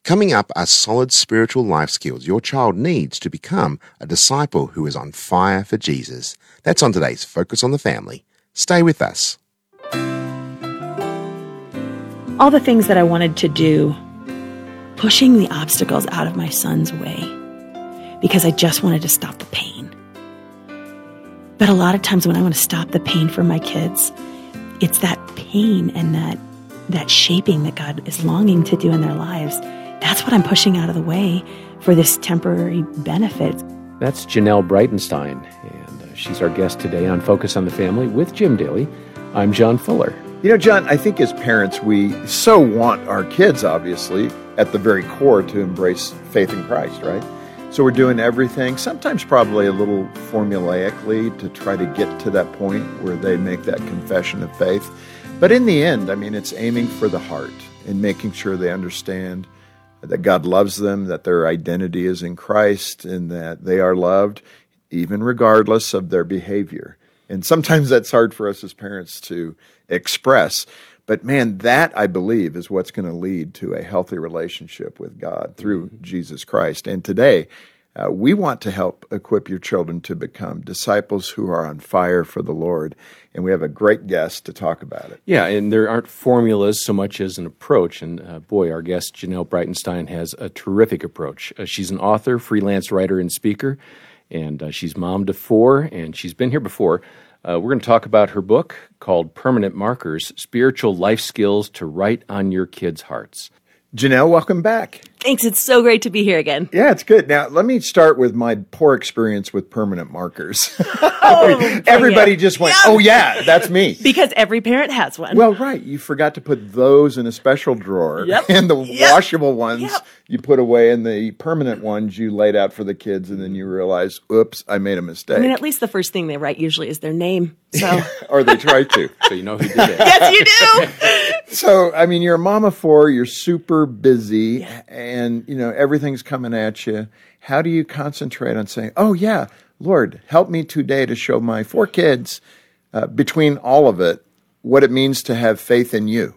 Coming up are solid spiritual life skills your child needs to become a disciple who is on fire for Jesus. That's on today's Focus on the Family. Stay with us. All the things that I wanted to do, pushing the obstacles out of my son's way because I just wanted to stop the pain. But a lot of times when I want to stop the pain for my kids, it's that pain and that shaping that God is longing to do in their lives. That's what I'm pushing out of the way for this temporary benefit. That's Janelle Breitenstein, and she's our guest today on Focus on the Family with Jim Daly. I'm John Fuller. You know, John, I think as parents, we so want our kids, obviously, at the very core to embrace faith in Christ, right? So we're doing everything, sometimes probably a little formulaically, to try to get to that point where they make that confession of faith. But in the end, I mean, it's aiming for the heart and making sure they understand that God loves them, that their identity is in Christ, and that they are loved, even regardless of their behavior. And sometimes that's hard for us as parents to express. But man, that, I believe, is what's going to lead to a healthy relationship with God through Jesus Christ. And today, we want to help equip your children to become disciples who are on fire for the Lord. And we have a great guest to talk about it. Yeah, and there aren't formulas so much as an approach. And boy, our guest, Janelle Breitenstein, has a terrific approach. She's an author, freelance writer, and speaker. And she's mom to 4, and she's been here before. We're going to talk about her book called Permanent Markers, Spiritual Life Skills to Write on Your Kids' Hearts. Janelle, welcome back. Thanks. It's so great to be here again. Yeah, it's good. Now, let me start with my poor experience with permanent markers. Oh, everybody just went, oh, yeah, that's me. Because every parent has one. Well, right. You forgot to put those in a special drawer. Yep. And the washable ones Yep. you put away, and the permanent ones you laid out for the kids, and then you realize, oops, I made a mistake. I mean, at least the first thing they write usually is their name. So, or they try to. So you know who did it. yes, you do. So, I mean, you're a mom of 4, you're super busy, and, you know, everything's coming at you. How do you concentrate on saying, oh, yeah, Lord, help me today to show my 4 kids, between all of it, what it means to have faith in you?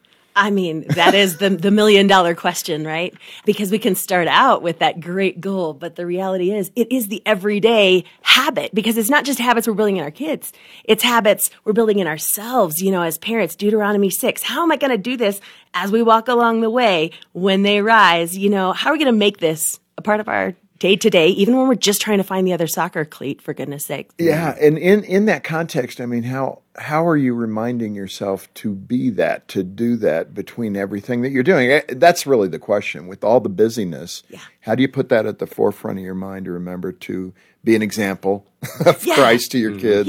I mean, that is the $1 million question, right? Because we can start out with that great goal, but the reality is it is the everyday habit, because it's not just habits we're building in our kids. It's habits we're building in ourselves, you know, as parents. Deuteronomy 6, how am I going to do this as we walk along the way when they rise? You know, how are we going to make this a part of our day-to-day, even when we're just trying to find the other soccer cleat, for goodness sake? Yeah, and in that context, I mean, how are you reminding yourself to be that, to do that between everything that you're doing? That's really the question. With all the busyness, how do you put that at the forefront of your mind to remember to be an example of Christ to your kids,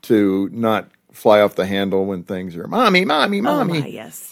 to not fly off the handle when things are, mommy. Oh, my, yes.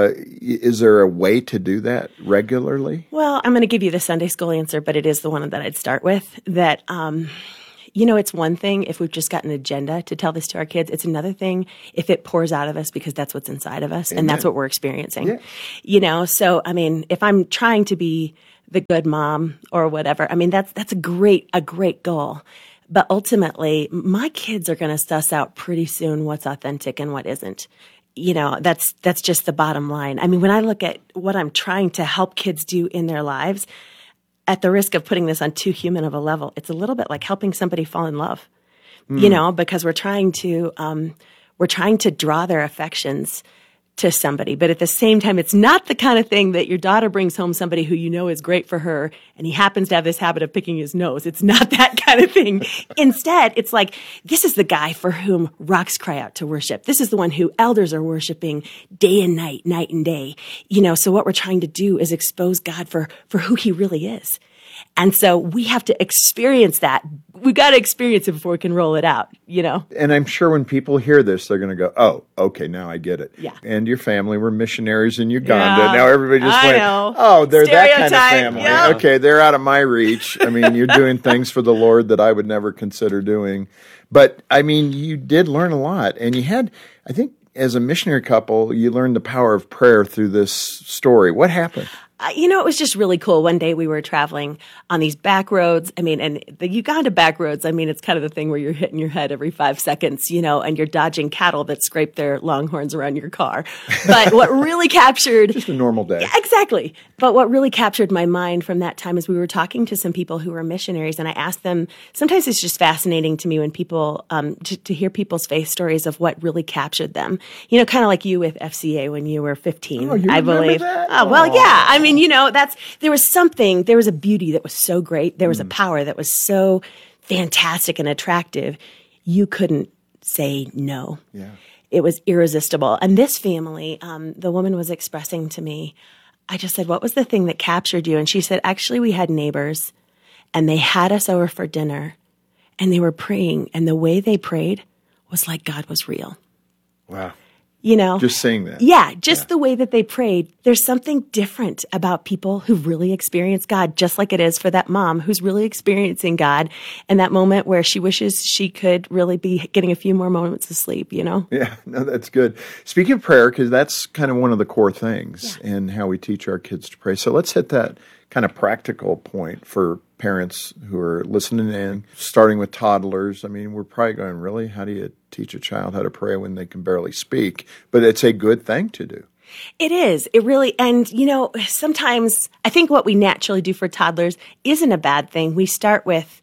Is there a way to do that regularly? Well, I'm going to give you the Sunday school answer, but it is the one that I'd start with. That, you know, it's one thing if we've just got an agenda to tell this to our kids. It's another thing if it pours out of us because that's what's inside of us. Amen. And that's what we're experiencing. Yeah. You know, so, I mean, if I'm trying to be the good mom or whatever, I mean, that's a great goal. But ultimately, my kids are going to suss out pretty soon what's authentic and what isn't. You know, that's just the bottom line. I mean, when I look at what I'm trying to help kids do in their lives, at the risk of putting this on too human of a level, it's a little bit like helping somebody fall in love, you know, because we're trying to draw their affections to somebody. But at the same time, it's not the kind of thing that your daughter brings home somebody who you know is great for her, and he happens to have this habit of picking his nose. It's not that kind of thing. Instead, it's like, this is the guy for whom rocks cry out to worship. This is the one who elders are worshiping day and night and day. You know, so what we're trying to do is expose God for who he really is. And so we have to experience that. We've got to experience it before we can roll it out, you know? And I'm sure when people hear this, they're going to go, oh, okay, now I get it. Yeah. And your family were missionaries in Uganda. Yeah. Now everybody just went, know. Oh, they're that kind of family. Yep. Okay, they're out of my reach. I mean, you're doing things for the Lord that I would never consider doing. But, I mean, you did learn a lot. And you had, I think, as a missionary couple, you learned the power of prayer through this story. What happened? It was just really cool. One day we were traveling on these back roads. And the Uganda back roads, it's kind of the thing where you're hitting your head every 5 seconds, and you're dodging cattle that scrape their longhorns around your car. But what really captured... Just a normal day. Yeah, exactly. But what really captured my mind from that time is we were talking to some people who were missionaries, and I asked them, sometimes it's just fascinating to me when people, to hear people's faith stories of what really captured them. Kind of like you with FCA when you were 15, I believe. That? Oh, well, yeah. There was a beauty that was so great. There was a power that was so fantastic and attractive. You couldn't say no. Yeah. It was irresistible. And this family, the woman was expressing to me, I just said, what was the thing that captured you? And she said, actually, we had neighbors and they had us over for dinner and they were praying. And the way they prayed was like God was real. Wow. Just saying that. Yeah, the way that they prayed. There's something different about people who really experience God, just like it is for that mom who's really experiencing God and that moment where she wishes she could really be getting a few more moments of sleep, Yeah, no, that's good. Speaking of prayer, because that's kind of one of the core things in how we teach our kids to pray. So let's hit that kind of practical point for parents who are listening in, starting with toddlers. We're probably going, really? How do you teach a child how to pray when they can barely speak? But it's a good thing to do. It is. It really, and sometimes I think what we naturally do for toddlers isn't a bad thing. We start with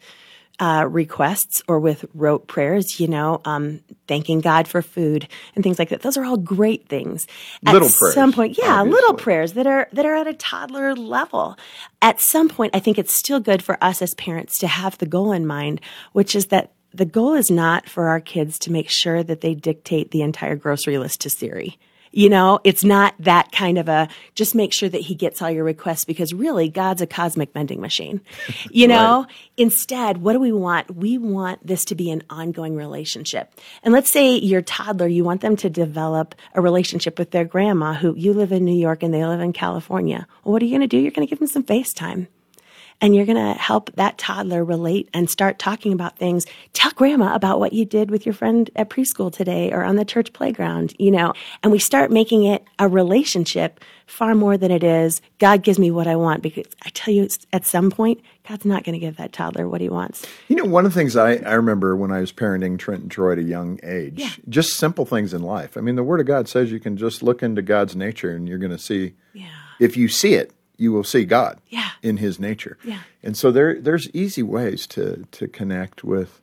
requests or with rote prayers, thanking God for food and things like that. Those are all great things. Little prayers. At some point, obviously. Little prayers that are at a toddler level. At some point, I think it's still good for us as parents to have the goal in mind, which is that the goal is not for our kids to make sure that they dictate the entire grocery list to Siri. It's not that kind of just make sure that he gets all your requests, because really God's a cosmic vending machine. Right. Instead, what do we want? We want this to be an ongoing relationship. And let's say your toddler, you want them to develop a relationship with their grandma who you live in New York and they live in California. Well, what are you going to do? You're going to give them some FaceTime. And you're going to help that toddler relate and start talking about things. Tell grandma about what you did with your friend at preschool today or on the church playground, and we start making it a relationship far more than it is, God gives me what I want. Because I tell you, at some point, God's not going to give that toddler what he wants. One of the things I remember when I was parenting Trent and Troy at a young age, just simple things in life. The Word of God says you can just look into God's nature and you're going to see, if you see it, you will see God in his nature. Yeah. And so there's easy ways to connect with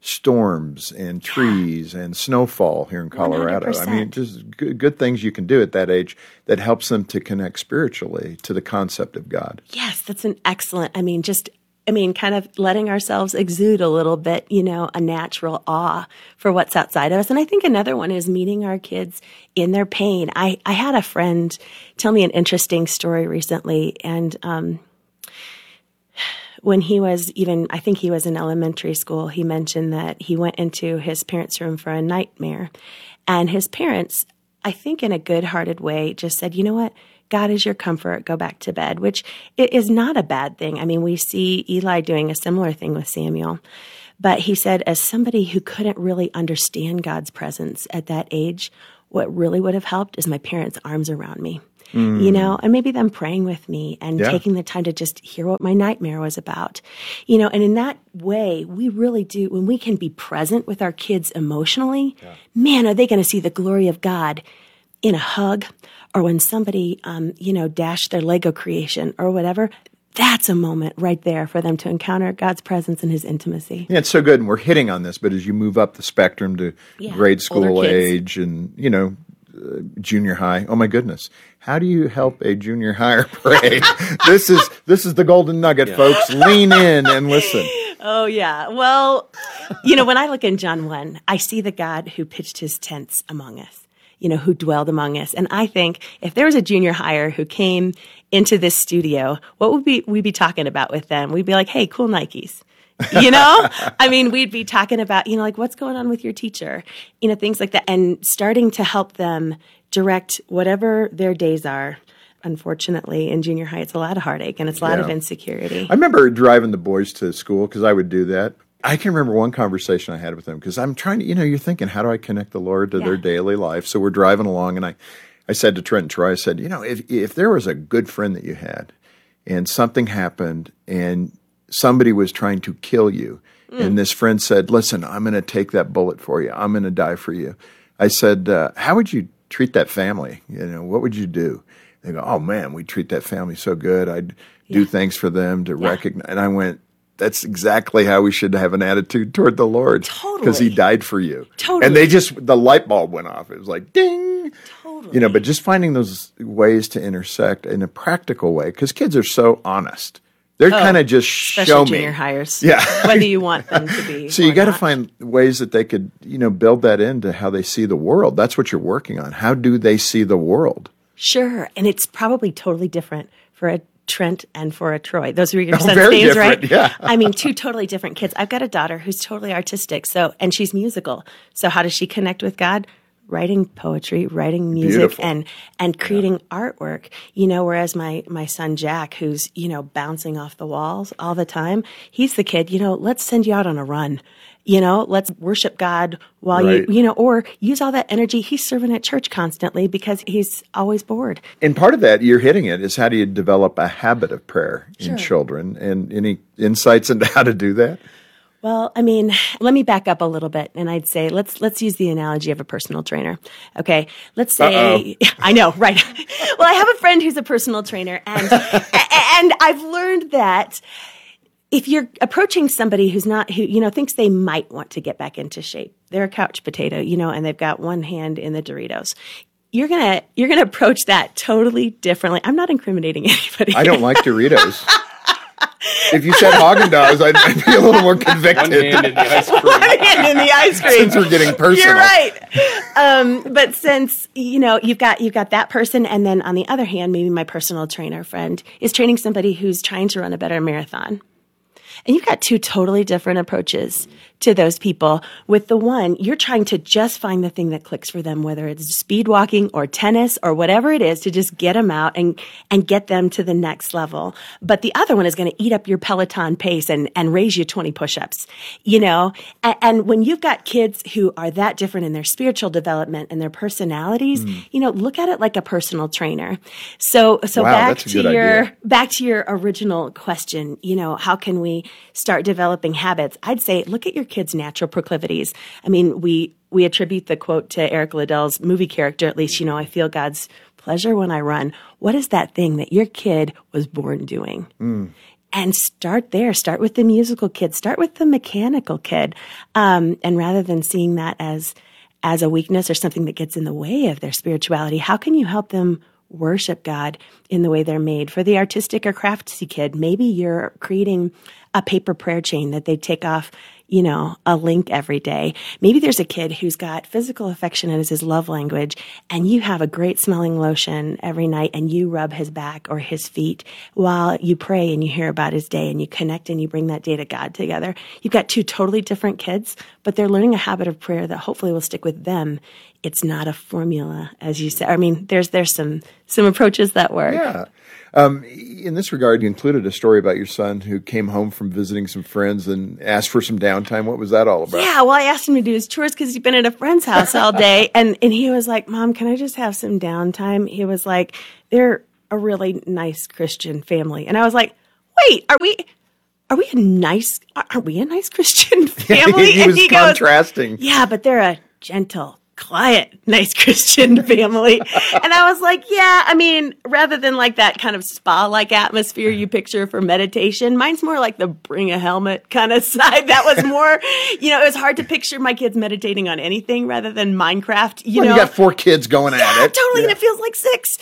storms and trees and snowfall here in Colorado. 100%. Just good things you can do at that age that helps them to connect spiritually to the concept of God. Yes, that's an excellent, kind of letting ourselves exude a little bit, a natural awe for what's outside of us. And I think another one is meeting our kids in their pain. I had a friend tell me an interesting story recently. And when he was I think he was in elementary school, he mentioned that he went into his parents' room for a nightmare. And his parents, I think in a good-hearted way, just said, you know what? God is your comfort, go back to bed, which is not a bad thing. We see Eli doing a similar thing with Samuel. But he said, as somebody who couldn't really understand God's presence at that age, what really would have helped is my parents' arms around me, and maybe them praying with me and taking the time to just hear what my nightmare was about, and in that way, we really do, when we can be present with our kids emotionally, man, are they going to see the glory of God in a hug, or when somebody, dashed their Lego creation or whatever. That's a moment right there for them to encounter God's presence and his intimacy. Yeah, it's so good. And we're hitting on this, but as you move up the spectrum to grade school age and, junior high, oh my goodness. How do you help a junior higher pray? This is the golden nugget, folks. Lean in and listen. Oh, yeah. Well, when I look in John 1, I see the God who pitched his tents among us. Who dwelled among us. And I think if there was a junior hire who came into this studio, what would we be talking about with them? We'd be like, hey, cool Nikes. We'd be talking about, like what's going on with your teacher, things like that. And starting to help them direct whatever their days are. Unfortunately, in junior high, it's a lot of heartache and it's a lot of insecurity. I remember driving the boys to school because I would do that. I can remember one conversation I had with them because I'm trying to, you're thinking, how do I connect the Lord to their daily life? So we're driving along and I said to Trent and Troy, I said, if there was a good friend that you had and something happened and somebody was trying to kill you, and this friend said, listen, I'm going to take that bullet for you. I'm going to die for you. I said, how would you treat that family? What would you do? They go, oh, man, we treat that family so good. I'd do things for them to recognize. And I went, that's exactly how we should have an attitude toward the Lord. Totally. Because he died for you. Totally. And the light bulb went off. It was like, ding. Totally. But just finding those ways to intersect in a practical way, because kids are so honest. They're kind of just show me. Junior hires. Yeah. Whether you want them to be. So you got to find ways that they could, build that into how they see the world. That's what you're working on. How do they see the world? Sure. And it's probably totally different for a Trent and for a Troy. Those are your son's very names, different, right? yeah. I mean, two totally different kids. I've got a daughter who's totally artistic, and she's musical. So how does she connect with God? Writing poetry, writing music, Beautiful. and creating artwork. Whereas my son Jack, who's bouncing off the walls all the time, he's the kid. Let's send you out on a run. Let's worship God while Right. or use all that energy. He's serving at church constantly because he's always bored. And part of that, you're hitting it, is how do you develop a habit of prayer in children? And any insights into how to do that? Well, I mean, let me back up a little bit, and I'd say let's use the analogy of a personal trainer. Okay, let's say I know, right? Well, I have a friend who's a personal trainer, and and I've learned that if you're approaching somebody who thinks they might want to get back into shape, they're a couch potato, and they've got one hand in the Doritos. You're gonna approach that totally differently. I'm not incriminating anybody. I don't like Doritos. If you said Haagen-Dazs, I'd be a little more convicted. One hand in the ice cream. One hand in the ice cream. Since we're getting personal. You're right. But since, you've got that person, and then on the other hand, maybe my personal trainer friend is training somebody who's trying to run a better marathon. And you've got two totally different approaches to those people. With the one, you're trying to just find the thing that clicks for them, whether it's speed walking or tennis or whatever it is, to just get them out and get them to the next level. But the other one is going to eat up your Peloton pace and raise you 20 push-ups, And when you've got kids who are that different in their spiritual development and their personalities, look at it like a personal trainer. So Wow, back that's a to good idea. back to your original question, how can we start developing habits? I'd say look at your kids' natural proclivities. I mean, we attribute the quote to Eric Liddell's movie character, at least, I feel God's pleasure when I run. What is that thing that your kid was born doing? And start there. Start with the musical kid. Start with the mechanical kid. And rather than seeing that as a weakness or something that gets in the way of their spirituality, how can you help them worship God in the way they're made? For the artistic or craftsy kid, maybe you're creating a paper prayer chain that they take off, a link every day. Maybe there's a kid who's got physical affection as his love language, and you have a great smelling lotion every night and you rub his back or his feet while you pray and you hear about his day and you connect and you bring that day to God together. You've got two totally different kids, but they're learning a habit of prayer that hopefully will stick with them. It's not a formula, as you said. I mean, there's some approaches that work. Yeah. In this regard, you included a story about your son who came home from visiting some friends and asked for some downtime. What was that all about? Yeah, well, I asked him to do his chores because he'd been at a friend's house all day. And he was like, Mom, can I just have some downtime? He was like, they're a really nice Christian family. And I was like, wait, aren't we a nice Christian family? He And was goes, contrasting. yeah, but they're a gentle, quiet, nice Christian family. And I was like, yeah, I mean, rather than like that kind of spa-like atmosphere you picture for meditation, mine's more like the bring a helmet kind of side. That was more, it was hard to picture my kids meditating on anything rather than Minecraft, You got 4 kids going at it. Totally, Yeah. and it feels like 6,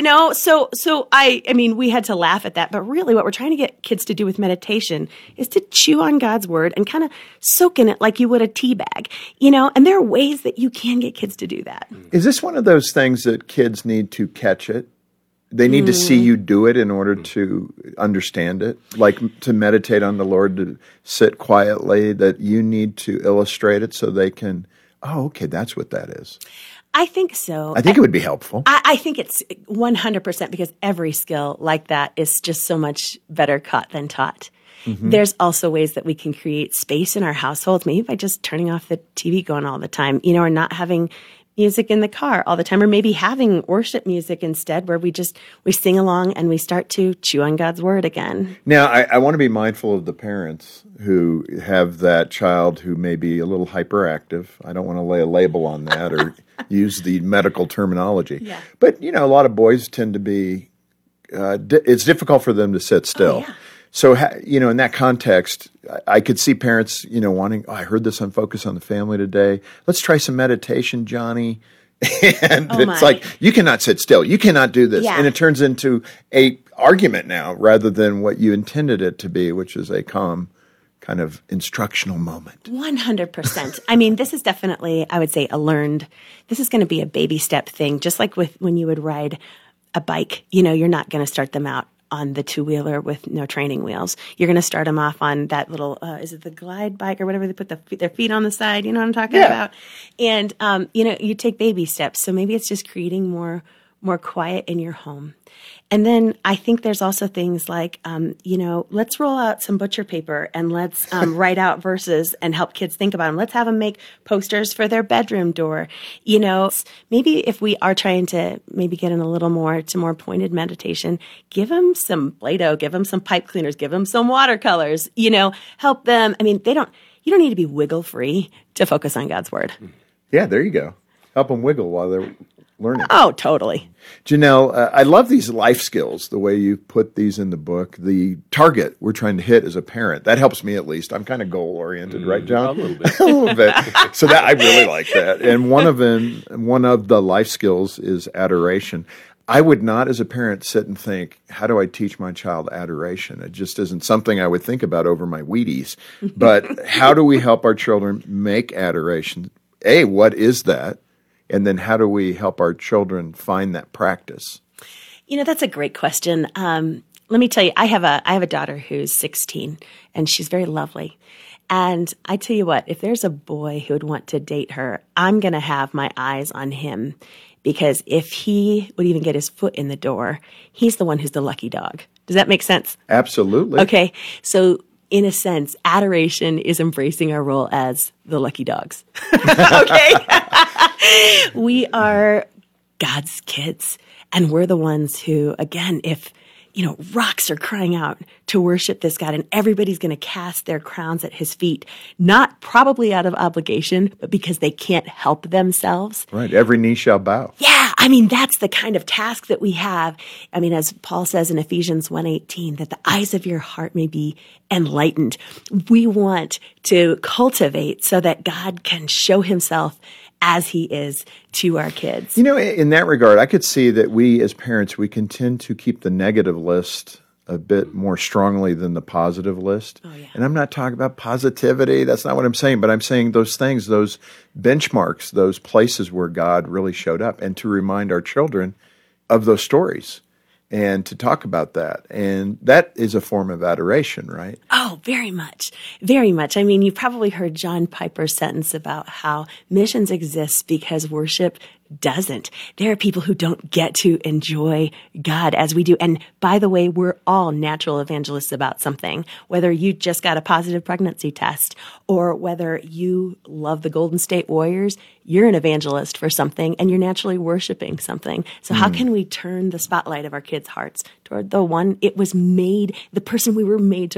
So I mean, we had to laugh at that, but really what we're trying to get kids to do with meditation is to chew on God's word and kind of soak in it like you would a tea bag, and there are ways that you can get kids to do that. Is this one of those things that kids need to catch it? They need to see you do it in order to understand it, like to meditate on the Lord, to sit quietly, that you need to illustrate it so they can, okay, that's what that is. I think so. I think it would be helpful. I think it's 100% because every skill like that is just so much better caught than taught. Mm-hmm. There's also ways that we can create space in our households, maybe by just turning off the TV going all the time, or not having music in the car all the time, or maybe having worship music instead, where we sing along and we start to chew on God's word again. Now, I want to be mindful of the parents who have that child who may be a little hyperactive. I don't want to lay a label on that or use the medical terminology. Yeah. But, a lot of boys tend to be, it's difficult for them to sit still. Oh, yeah. So, in that context, I could see parents, wanting, I heard this on Focus on the Family today. Let's try some meditation, Johnny. And it's like, you cannot sit still. You cannot do this. Yeah. And it turns into a argument now rather than what you intended it to be, which is a calm kind of instructional moment. 100%. I mean, this is definitely, I would say, this is going to be a baby step thing, just like when you would ride a bike. You're not going to start them out on the two-wheeler with no training wheels. You're going to start them off on that little, is it the glide bike or whatever? They put their feet on the side. You know what I'm talking about? And, you take baby steps. So maybe it's just creating more quiet in your home. And then I think there's also things like, let's roll out some butcher paper and let's write out verses and help kids think about them. Let's have them make posters for their bedroom door. Maybe if we are trying to maybe get in a little more pointed meditation, give them some Play-Doh, give them some pipe cleaners, give them some watercolors, help them. I mean, you don't need to be wiggle free to focus on God's word. Yeah, there you go. Help them wiggle while they're learning. Oh, totally. Janelle, I love these life skills, the way you put these in the book. The target we're trying to hit as a parent, that helps me at least. I'm kind of goal-oriented, right, John? A little bit. A little bit. So that I really like that. And one of the life skills is adoration. I would not, as a parent, sit and think, how do I teach my child adoration? It just isn't something I would think about over my Wheaties. But how do we help our children make adoration? A, what is that? And then how do we help our children find that practice? That's a great question. Let me tell you, I have a daughter who's 16, and she's very lovely. And I tell you what, if there's a boy who would want to date her, I'm going to have my eyes on him, because if he would even get his foot in the door, he's the one who's the lucky dog. Does that make sense? Absolutely. Okay. So in a sense, adoration is embracing our role as the lucky dogs. Okay? We are God's kids, and we're the ones who, again, if rocks are crying out to worship this God, and everybody's going to cast their crowns at his feet, not probably out of obligation, but because they can't help themselves. Right. Every knee shall bow. Yeah. I mean, that's the kind of task that we have. I mean, as Paul says in Ephesians 1:18, that the eyes of your heart may be enlightened. We want to cultivate so that God can show himself as he is to our kids. In that regard, I could see that we as parents, we can tend to keep the negative list a bit more strongly than the positive list. Oh, yeah. And I'm not talking about positivity. That's not what I'm saying. But I'm saying those things, those benchmarks, those places where God really showed up, and to remind our children of those stories and to talk about that. And that is a form of adoration, right? Oh, very much. Very much. I mean, you probably heard John Piper's sentence about how missions exist because worship doesn't. There are people who don't get to enjoy God as we do. And by the way, we're all natural evangelists about something, whether you just got a positive pregnancy test or whether you love the Golden State Warriors, you're an evangelist for something and you're naturally worshiping something. So how can we turn the spotlight of our kids' hearts toward the one the person we were made to